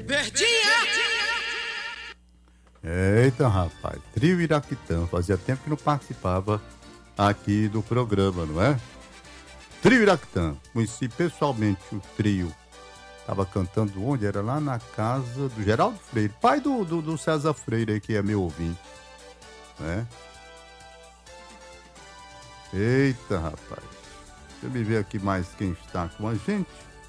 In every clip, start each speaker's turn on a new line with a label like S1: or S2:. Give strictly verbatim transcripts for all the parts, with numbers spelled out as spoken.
S1: Verdinha!
S2: Eita, rapaz, trio Iraquitã, fazia tempo que não participava aqui do programa, não é? Trio Iraquitã, conheci pessoalmente o trio, estava cantando onde? Era lá na casa do Geraldo Freire, pai do, do, do César Freire aí, que é meu ouvinte, né? Eita, rapaz, deixa eu ver aqui mais quem está com a gente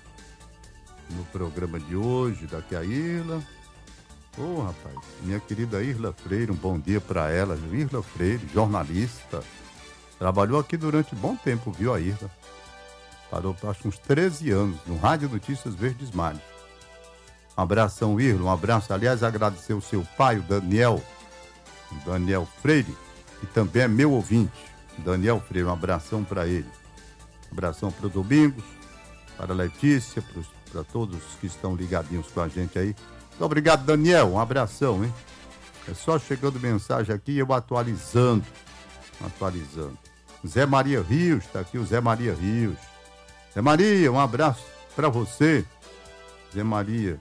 S2: no programa de hoje, daqui a Irla. Ô, oh, rapaz, minha querida Irla Freire, um bom dia pra ela. Irla Freire, jornalista. Trabalhou aqui durante um bom tempo, viu, a Irla? Parou, acho que uns treze anos, no Rádio Notícias Verdes Mares. Um abração, Irla, um abraço. Aliás, agradecer o seu pai, o Daniel, o Daniel Freire, que também é meu ouvinte. Daniel Freire, um abração pra ele. Um abração pro Domingos, para a Letícia, para todos que estão ligadinhos com a gente aí. Muito obrigado, Daniel. Um abração, hein? É só chegando mensagem aqui e eu atualizando. Atualizando. Zé Maria Rios, tá aqui o Zé Maria Rios. Zé Maria, um abraço pra você. Zé Maria.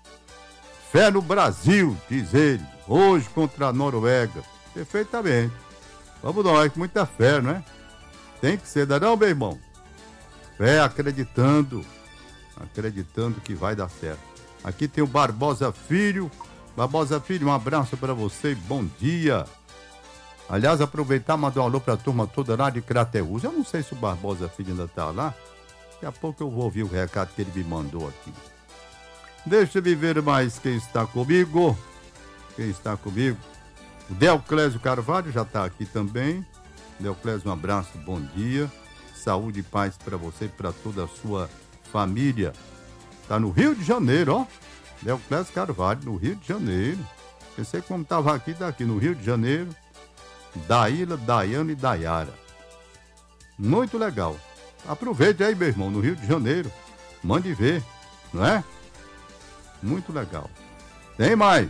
S2: Fé no Brasil, diz ele. Hoje contra a Noruega. Perfeitamente. Vamos nós, com muita fé, não é? Tem que ser, não, meu irmão? Fé, acreditando. Acreditando que vai dar certo. Aqui tem o Barbosa Filho. Barbosa Filho, um abraço para você e bom dia. Aliás, aproveitar e mandar um alô para a turma toda lá de Crateús. Eu não sei se o Barbosa Filho ainda está lá. Daqui a pouco eu vou ouvir o recado que ele me mandou aqui. Deixa eu ver mais quem está comigo. Quem está comigo? O Deoclésio Carvalho já está aqui também. Deoclésio, um abraço, bom dia. Saúde e paz para você e para toda a sua família. Tá no Rio de Janeiro, ó. Deoclésio Carvalho, no Rio de Janeiro. Pensei como estava aqui, tá aqui no Rio de Janeiro. Daíla, Daiane e Dayara. Muito legal. Aproveite aí, meu irmão, no Rio de Janeiro. Mande ver, não é? Muito legal. Tem mais.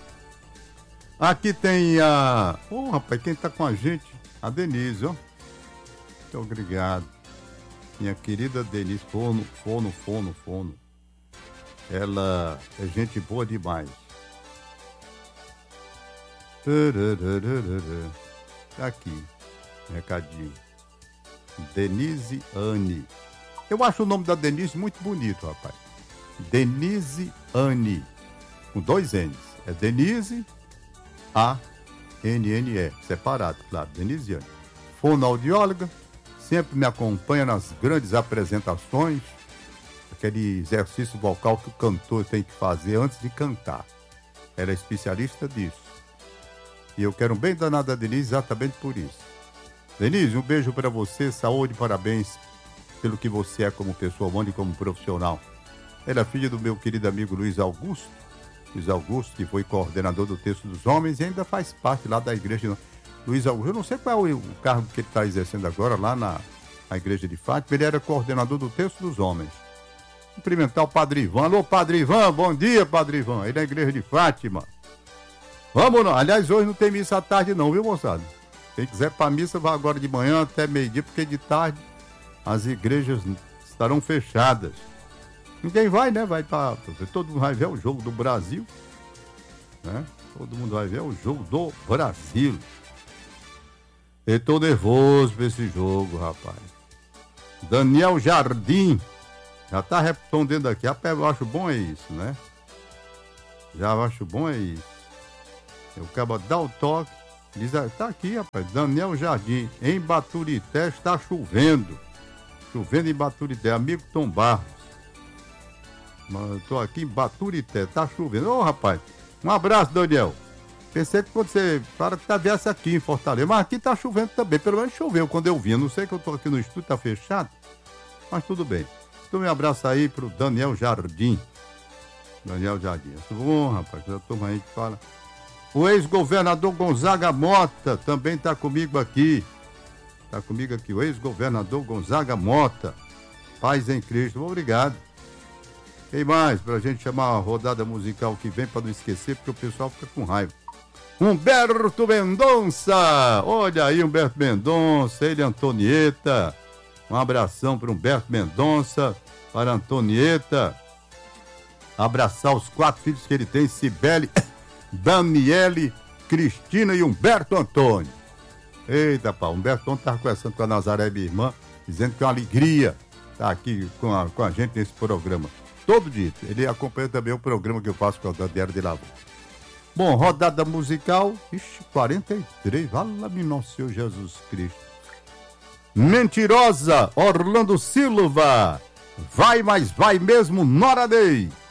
S2: Aqui tem a... Ô, oh, rapaz, quem tá com a gente? A Denise, ó. Muito obrigado. Minha querida Denise, fono, fono, fono, fono. Ela é gente boa demais. Tá aqui, recadinho. Denise Anne. Eu acho o nome da Denise muito bonito, rapaz. Denise Anne. Com dois N's. É Denise A N N E. Separado, claro. Denise Anne. Fonoaudióloga. Sempre me acompanha nas grandes apresentações. Aquele exercício vocal que o cantor tem que fazer antes de cantar. Ela é especialista disso. E eu quero um bem danado a Denise exatamente por isso. Denise, um beijo para você, saúde, parabéns pelo que você é como pessoa humana e como profissional. Ela é filha do meu querido amigo Luiz Augusto. Luiz Augusto, que foi coordenador do Texto dos Homens e ainda faz parte lá da igreja. Luiz Augusto, eu não sei qual é o, o cargo que ele está exercendo agora lá na, na igreja de Fátima. Ele era coordenador do Texto dos Homens. Cumprimentar o Padre Ivan. Alô, Padre Ivan, bom dia, Padre Ivan, aí na igreja de Fátima. Vamos não, aliás, hoje não tem missa à tarde não, viu, moçada? Quem quiser para missa, vai agora de manhã até meio-dia, porque de tarde as igrejas estarão fechadas. Ninguém vai, né? Vai para... Todo mundo vai ver o jogo do Brasil, né? Todo mundo vai ver o jogo do Brasil. Eu tô nervoso pra esse jogo, rapaz. Daniel Jardim já tá respondendo aqui. Eu acho bom é isso, né? Já acho bom é isso. Eu acabo de dar o toque. Diz, tá aqui, rapaz. Daniel Jardim, em Baturité está chovendo. Chovendo em Baturité. Amigo Tom Barros. Mas eu tô aqui em Baturité, tá chovendo. Ô, rapaz, um abraço, Daniel. Pensei que quando você para que tá viesse aqui em Fortaleza, mas aqui tá chovendo também. Pelo menos choveu quando eu vim. Eu não sei que eu tô aqui no estúdio, tá fechado, mas tudo bem. Então um abraço aí pro Daniel Jardim. Daniel Jardim. Bom, rapaz, a turma aí que fala. O ex-governador Gonzaga Mota também tá comigo aqui. Tá comigo aqui, o ex-governador Gonzaga Mota. Paz em Cristo. Obrigado. Quem mais? Pra gente chamar a rodada musical que vem, pra não esquecer, porque o pessoal fica com raiva. Humberto Mendonça! Olha aí, Humberto Mendonça, ele, Antonieta. Um abração para Humberto Mendonça, para Antonieta. abraçar os quatro filhos que ele tem, Cibele, Daniele, Cristina e Humberto Antônio. Eita, pá, Humberto Antônio estava conversando com a Nazaré, minha irmã, dizendo que é uma alegria estar aqui com a, com a gente nesse programa. Todo dia. Ele acompanha também o programa que eu faço com o Diário de Lavoura. Bom, rodada musical, ixi, quarenta e três, vala-me nosso Senhor Jesus Cristo. Mentirosa, Orlando Silva, vai, mas vai mesmo, Nora Ney.